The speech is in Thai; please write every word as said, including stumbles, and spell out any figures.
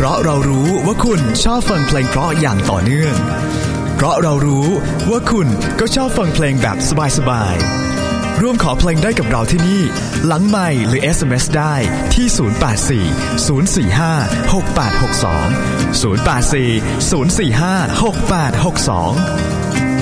ราะเรารู้ว่าคุณชอบฟังเพลงเพราะอย่างต่อเนื่องเพราะเรารู้ว่าคุณก็ชอบฟังเพลงแบบสบายๆร่วมขอเพลงได้กับเราที่นี่หลังไมค์หรือ เอส เอ็ม เอส ได้ที่ศูนย์ แปด สี่ ศูนย์ สี่ ห้า หก แปด หก สอง ศูนย์ แปด สี่ ศูนย์ สี่ ห้า หก แปด หก สอง